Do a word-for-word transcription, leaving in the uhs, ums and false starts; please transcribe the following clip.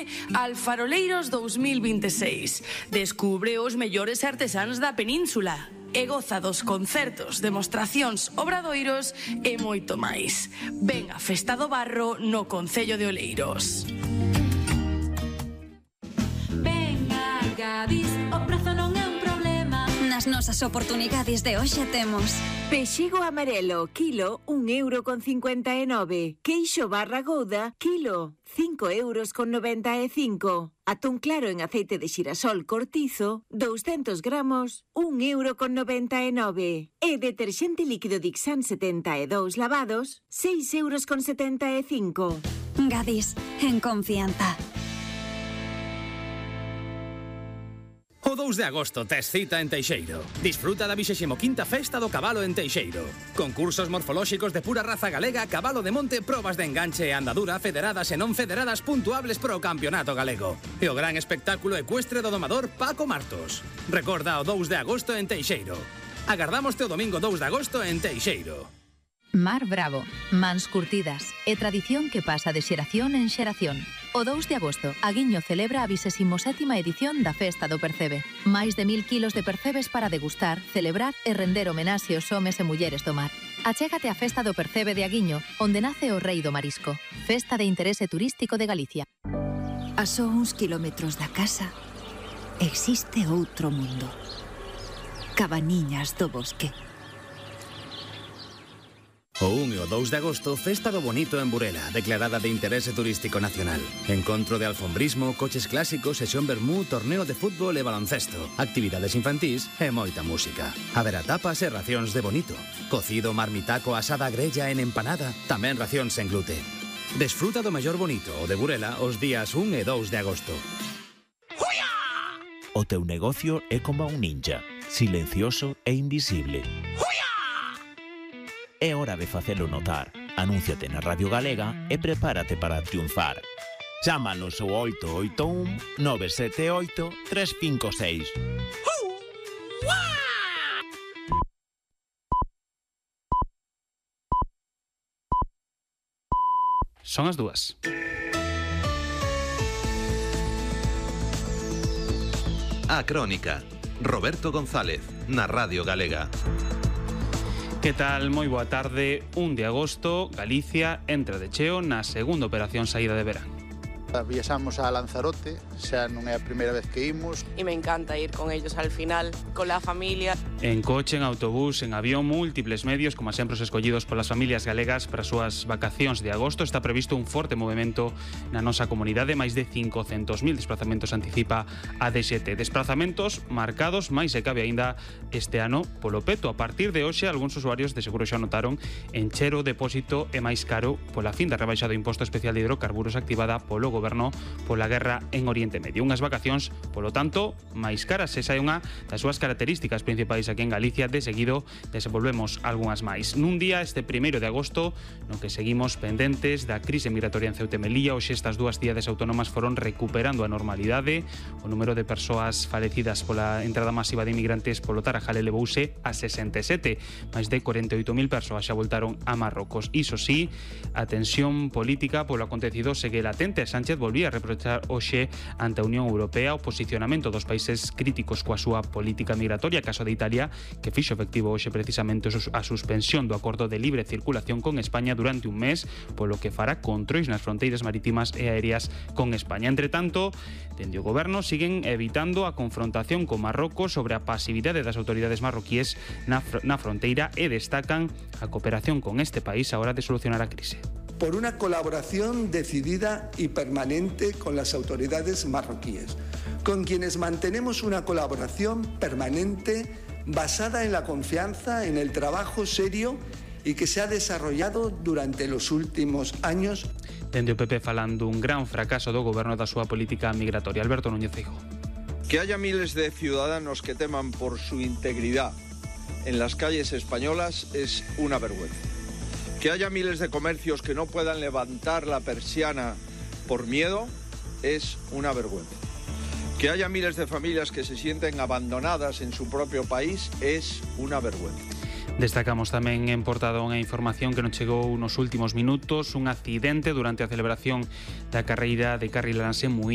Nove Alfaroleiros dous mil vinte e seis. Descubre os mellores artesáns da península e goza dos concertos, demostracións, obradoiros e moito máis. Ven a Festa do Barro no Concello de Oleiros. Ven a Gadis, o prazo non é un problema. Nas nosas oportunidades de hoxe temos pexigo amarelo, kilo, un euro con cincuenta e nove. Queixo barra gouda, kilo, cinco euros con noventa e cinco. Atún claro en aceite de xirasol cortizo, douscentos gramos, un euro con noventa e nove. E deterxente líquido Dixan setenta e dous lavados, seis euros con setenta e cinco. Gadis, en confianza. O dous de agosto tes cita en Teixeiro. Disfruta da vixésimo quinta Festa do Cabalo en Teixeiro. Concursos morfolóxicos de pura raza galega, cabalo de monte, probas de enganche e andadura federadas e non federadas puntuables pro campeonato galego. E o gran espectáculo ecuestre do domador Paco Martos. Recorda o dous de agosto en Teixeiro. Agardámoste o domingo dous de agosto en Teixeiro. Mar Bravo, mans curtidas e tradición que pasa de xeración en xeración. O dous de agosto, Aguiño celebra a vixésima sétima edición da Festa do Percebe. Máis de mil kilos de percebes para degustar, celebrar e render homenaxe aos homes e mulleres do mar. Achégate á Festa do Percebe de Aguiño, onde nace o rei do marisco. Festa de interese turístico de Galicia. A só uns kilómetros da casa existe outro mundo. Cabaniñas do bosque. O un e o dous de agosto, Festa do Bonito en Burela, declarada de interese turístico nacional. Encontro de alfombrismo, coches clásicos, sesión vermú, torneo de fútbol e baloncesto, actividades infantís e moita música. Haberá tapas e racións de bonito. Cocido, marmitaco, asada grella en empanada, tamén racións en glute. Desfruta do mellor bonito, o de Burela, os días un e dous de agosto. O teu negocio é como un ninja, silencioso e invisible. É hora de facelo notar. Anúnciate na Radio Galega e prepárate para triunfar. Chámanos ao oito oito un, nove sete oito, tres cinco seis. Son as dúas. A Crónica. Roberto González, na Radio Galega. Que tal? Moi boa tarde. un de agosto, Galicia entra de cheo na segunda operación saída de verán. Viaxamos a Lanzarote, xa non é a primeira vez que imos. E me encanta ir con ellos al final, con la familia. En coche, en autobús, en avión, múltiples medios, como sempre os escollidos polas familias galegas para as súas vacacións de agosto. Está previsto un forte movimento na nosa comunidade, máis de cincocentos mil desplazamentos anticipa a D X T. Desplazamentos marcados, máis se cabe aínda este ano, polo peto. A partir de hoxe, algúns usuarios de seguro xa notaron encher o depósito é máis caro pola fin da rebaixa do imposto especial de hidrocarburos activada polo goberno pola guerra en Oriente Medio. Unhas vacacións, polo tanto, máis caras. Esa é unha das súas características principais aquí en Galicia. De seguido, desenvolvemos algunhas máis. Nun día, este primeiro de agosto, no que seguimos pendentes da crise migratoria en Ceuta e Melilla, hoxe estas dúas cidades autónomas foron recuperando a normalidade. O número de persoas falecidas pola entrada masiva de inmigrantes polo Tarajal elevouse a sesenta e sete. Máis de corenta e oito mil persoas xa voltaron a Marrocos. Iso sí, a tensión política polo acontecido segue latente. Sánchez volvía a reprochar hoxe ante a Unión Europea o posicionamento dos países críticos coa súa política migratoria, caso de Italia, que fixo efectivo hoxe precisamente a suspensión do acordo de libre circulación con España durante un mes, polo que fará controis nas fronteiras marítimas e aéreas con España. Entre tanto, dende o goberno siguen evitando a confrontación con Marrocos sobre a pasividade das autoridades marroquíes na, fr na fronteira e destacan a cooperación con este país a hora de solucionar a crise. Por una colaboración decidida y permanente con las autoridades marroquíes, con quienes mantenemos una colaboración permanente basada en la confianza, en el trabajo serio y que se ha desarrollado durante los últimos años. Dende o P P falando un gran fracaso do goberno da súa política migratoria. Alberto Núñez Feijóo. Que haya miles de ciudadanos que teman por su integridad en las calles españolas es una vergüenza. Que haya miles de comercios que no puedan levantar la persiana por miedo es una vergüenza. Que haya miles de familias que se sienten abandonadas en su propio país es una vergüenza. Destacamos tamén en portada unha información que nos chegou nos últimos minutos, un accidente durante a celebración da carreira de Carrilaranse en Muíño.